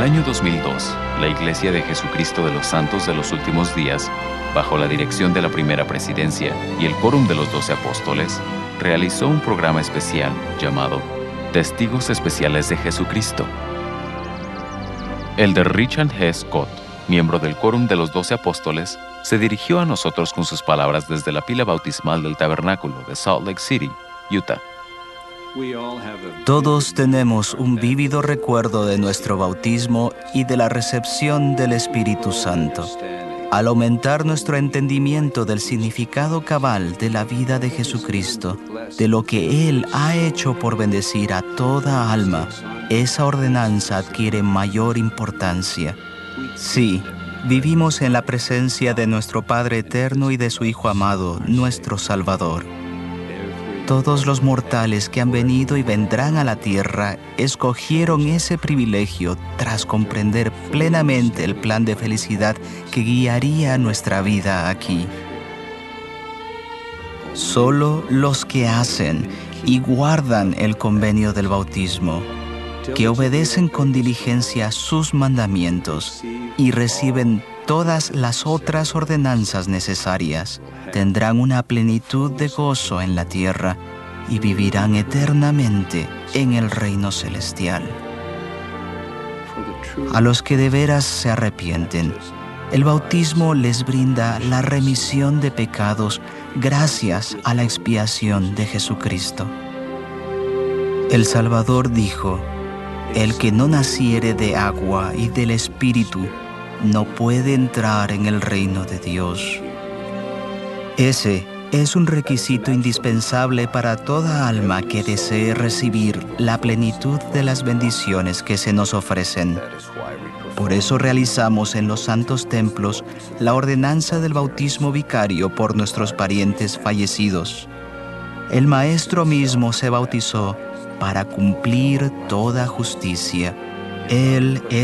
el año 2002, la Iglesia de Jesucristo de los Santos de los Últimos Días, bajo la dirección de la Primera Presidencia y el Quórum de los 12 Apóstoles, realizó un programa especial llamado Testigos Especiales de Jesucristo. El de Richard G. Scott, miembro del Quórum de los 12 Apóstoles, se dirigió a nosotros con sus palabras desde la pila bautismal del tabernáculo de Salt Lake City, Utah. Todos tenemos un vívido recuerdo de nuestro bautismo y de la recepción del Espíritu Santo. Al aumentar nuestro entendimiento del significado cabal de la vida de Jesucristo, de lo que Él ha hecho por bendecir a toda alma, esa ordenanza adquiere mayor importancia. Sí, vivimos en la presencia de nuestro Padre eterno y de su Hijo amado, nuestro Salvador. Todos los mortales que han venido y vendrán a la tierra escogieron ese privilegio tras comprender plenamente el plan de felicidad que guiaría nuestra vida aquí. Solo los que hacen y guardan el convenio del bautismo, que obedecen con diligencia sus mandamientos y reciben todas las otras ordenanzas necesarias, tendrán una plenitud de gozo en la tierra y vivirán eternamente en el reino celestial. A los que de veras se arrepienten, el bautismo les brinda la remisión de pecados gracias a la expiación de Jesucristo. El Salvador dijo: "El que no naciere de agua y del Espíritu no puede entrar en el reino de Dios". Ese es un requisito indispensable para toda alma que desee recibir la plenitud de las bendiciones que se nos ofrecen. Por eso realizamos en los santos templos la ordenanza del bautismo vicario por nuestros parientes fallecidos. El Maestro mismo se bautizó para cumplir toda justicia. Él es